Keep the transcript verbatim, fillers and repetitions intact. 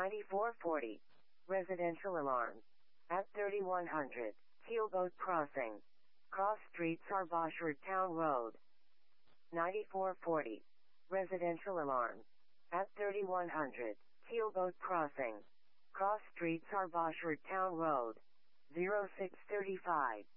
ninety-four forty. Residential alarm. At thirty-one hundred. Keelboat Crossing. Cross Street Sarbashward Town Road. ninety-four forty. Residential alarm. At thirty-one hundred. Keelboat Crossing. Cross Street Sarbashward Town Road. zero six thirty-five.